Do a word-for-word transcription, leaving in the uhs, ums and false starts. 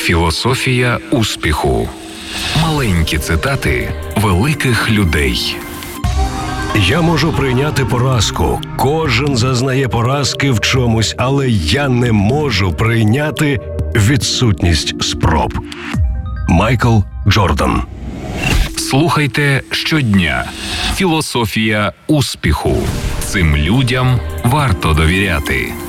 Філософія успіху. Маленькі цитати великих людей. Я можу прийняти поразку. Кожен зазнає поразки в чомусь, але я не можу прийняти відсутність спроб. Майкл Джордан. Слухайте щодня. Філософія успіху. Цим людям варто довіряти.